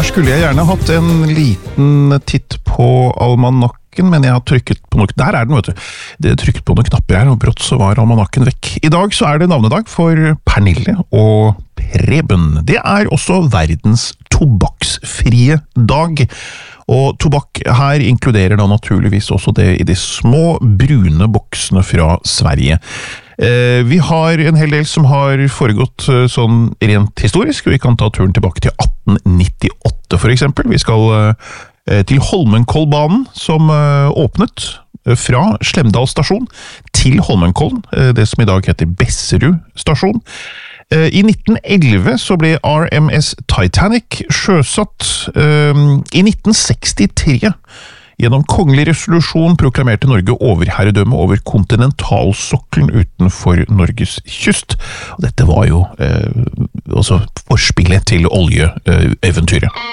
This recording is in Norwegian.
Her skulle jeg gjerne hatt en liten titt på almanakken, men jeg har trykket på noe. Der den, vet du. Det trykket på noen knapper her, og brått så var almanakken vekk. I dag så det navnedag for Pernille og Preben. Det også verdens tobakksfrie dag. Og tobakk her inkluderer da naturligvis også det i de små brune boksene fra Sverige. Vi har en hel del som har foregått sånn rent historisk, og vi kan ta turen tilbake til 1898 for eksempel. Vi skal til Holmenkollbanen som åpnet fra Slemdal stasjon til Holmenkollen, det som i dag heter Besserud stasjon. I 1911 så ble RMS Titanic sjøsatt. I 1963 gjennom kongelig resolusjon proklamerte Norge overherredømme over kontinentalsokkelen utenfor Norges kyst. Og dette var jo også forspillet til oljeeventyret.